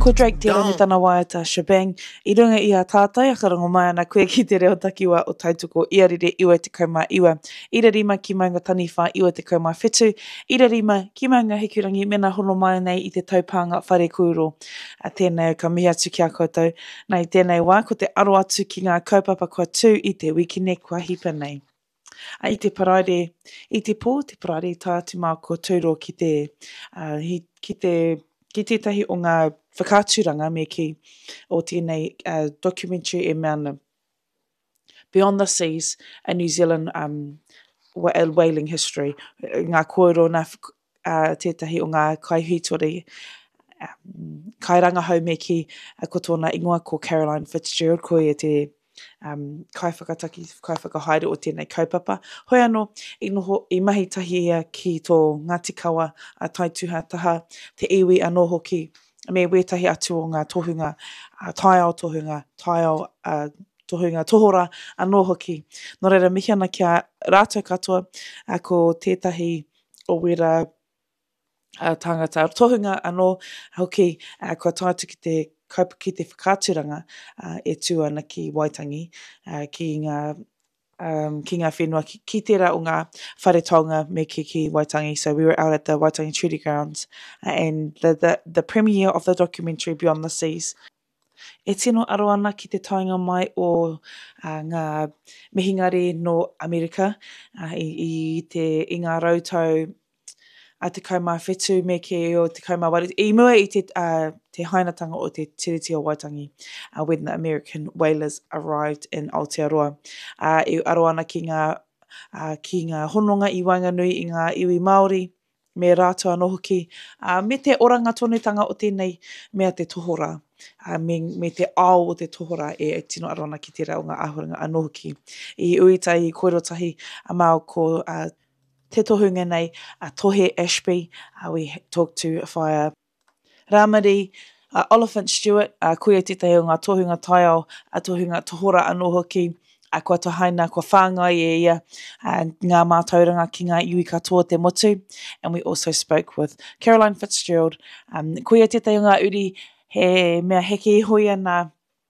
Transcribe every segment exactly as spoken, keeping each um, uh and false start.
Ko Drake te rani tana waiata shebang. I runga i a tātai a karango mai ana koe ki te reo takiwa o tautoko i arire iwa te kaumā iwa. Ira rima ki maunga taniwha iwa te kaumā whetu. Ira rima ki maunga hikurangi mena hono mai nei i te taupanga whare kūro. A tēnei ka mihi atu ki a koutou. Nei tēnei wā ko te aro atu ki ngā kaupapa kua tū i te wikine kua hipa nei. A i te paraire, i te pō, te paraire tā atu mā ko tūro ki te, uh, hi, ki te ki tētahi o ngā whakāturanga me ki o tēnei uh, documentary e meana Beyond the Seas, a New Zealand um, whaling history. Ngā kōrero nā uh, tētahi o ngā kaihuitori um, kai rangahau me ki uh, ko tōna ingoa ko Caroline Fitzgerald, ko e te um, kai whakataki, kai whakahaere o tēnei kaupapa. Hoi anō, i, noho, i mahi tahi ia ki tō Ngāti Kawa a Taituha taha, te iwi anō hoki, me wētahi atu o ngā tohunga, uh, taiao tohunga, taiao uh, tohunga tohora anō hoki. Nō reira mihi ana kia rātou katoa, uh, ko tētahi o wera uh, tangata tohunga anō hoki, uh, kua tātu ki te kaupa ki te whakāturanga uh, e tū ana ki Waitangi, uh, ki ngā um, ki ngā whenua, ki, ki tērā o ngā whare taonga me ki ki Waitangi. So we were out at the Waitangi Treaty Grounds uh, and the, the, the premiere of the documentary Beyond the Seas. E tino aro ana ki te taonga mai o uh, ngā mihingari no Amerika uh, i, i te i ngā rautau a te kaumā whetu me ke o te kaumā wari. I mua i te, uh, te hainatanga o te tiriti o Waitangi uh, when the American whalers arrived in Aotearoa. Uh, I aro ana ki ngā, uh, ki ngā hononga i Wainganui i ngā iwi Māori me rātou anō hoki. Uh, me te oranga tonutanga o tēnei mea te tohora. Uh, me, me te ao o te tohora e, e tino aro ana ki te rā o ngā āhuranga anō hoki. I uitai, i koerotahi a mao ko uh, te tohunga nei, a uh, Tohe Ashby, uh, we talked to whaia Ramari, uh, Oliphant Stewart, uh, koe te te o ngā tohunga taiao, a tohunga tohora anō hoki, a uh, kua tohaina, kua whāngai e ia, uh, ngā mātauranga ki ngā iwi katoa te motu. And we also spoke with Caroline Fitzgerald. Um, koe te te o ngā uri, he mea heke hoi ana,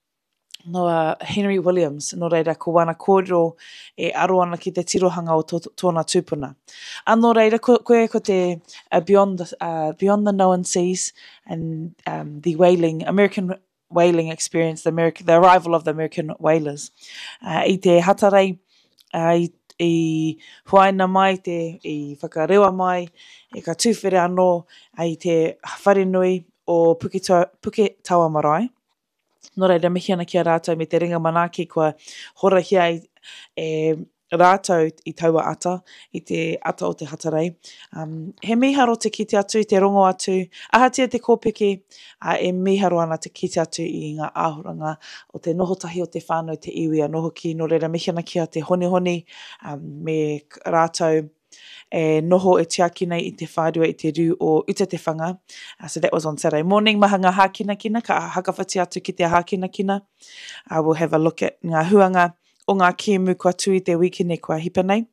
no uh, Henry Williams, no reira ko wana kōrero e aro ana ki te tirohanga o tō, tōna tūpuna. Anō reira, ko, koe ko te uh, beyond, the, uh, beyond the Known Seas and um, the whaling, American whaling experience, the, American, the arrival of the American whalers. Uh, I te hatarei, uh, i, i huaina mai, te, i whakarewa mai, e ka tūwhere anō, i te wharenui o Puke, Puke Tawa Marae. Nō reira mihi ana ki a rātou me te ringa manaki kua horahia i e rātou i taua ata, i te ata o te hatarei. Um, he miharo te kite atu, te rongo atu, ahatia te kōpeke, uh, e miharo ana te kite atu i ngā āhuranga o te nohotahi o te whānau te iwi anō hoki. Nō reira mihi ana ki a te honi honi, um, me rātou e noho e tiaki nei i te whārua i te rū o Uta Te Whanga. Uh, so that was on Saturday morning. Maha ngā hākina kina, ka hakawhati atu ki te hākina kina. Uh, we'll have a look at ngā huanga o ngā kiemu kua tui te wikine kua hipa nei.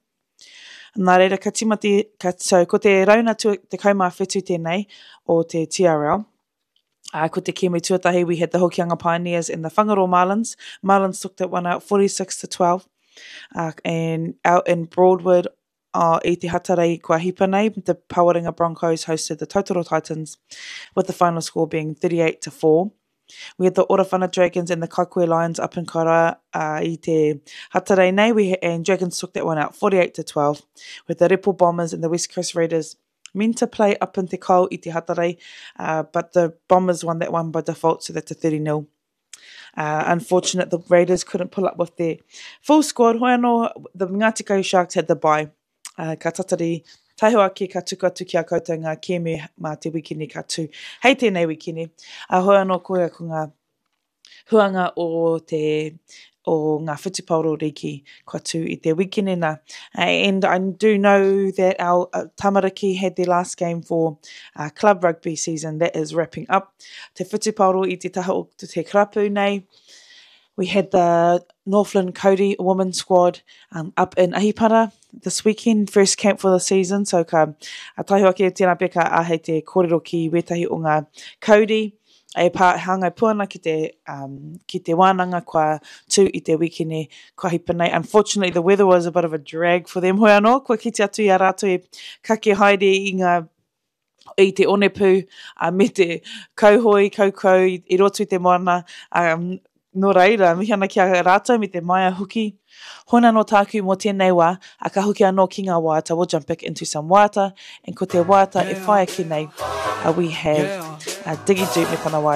Nā reira, ka timati, ka, so, ko te rauna tu, te kaumā whetu tēnei o te T R L. Uh, ko te kiemu tuatahi, we had the Hokianga Pioneers and the Whangaroa Marlins. Marlins took that one out forty-six to twelve. Uh, and out in Broadwood, Uh, i te hatarei kua hipa nei, the Pawaringa Broncos hosted the Totoro Titans, with the final score being thirty-eight to four. We had the Orowhana Dragons and the Kaikō Lions up in Karaa uh, i te hatarei nei, we, and Dragons took that one out forty-eight to twelve, with the Ripple Bombers and the West Coast Raiders meant to play up in te kau i te hatarei, uh, but the Bombers won that one by default, so that's a thirty nil. Uh, unfortunate, the Raiders couldn't pull up with their full squad. Hoi anō, the Ngāti Kahu Sharks had the bye. Uh, ka tatari, taihoa ki ka tuku atu ki a koutou ngā kēmu mā te wikini ka tū. Hei tēnei wikini. Uh, hoi anō koe ko ngā huanga o te o ngā whutipauro riki kua tū i te wikini nā. Uh, and I do know that our uh, Tamariki had their last game for uh, club rugby season. That is wrapping up. Te whutipauro i te taha o te karapu nei. We had the Northland Cody women's squad um, up in Ahipara this weekend, first camp for the season. So ka a taihoa ki tēnā peka a hei te kōrero ki wetahi o ngā Cody. e pā hangai puana ki te, um, ki te wānanga kua tū i te wikini kua hipanei. Unfortunately, the weather was a bit of a drag for them hoi anō. Kua kite atu i a rātou e kake haere i ngā i te onepu, uh, me te kauhoi, kaukau, i, i roto i te moana. Um, no reira, mihi ana ki a rātou me te maia huki. Hona no tāku mō tēnei wā, a ka huki anō ki ngā wāta. We'll jump back into some wāta, and ko te wāta yeah. e whaia ki nei, uh, we have uh, Diggy Duke me pana wā.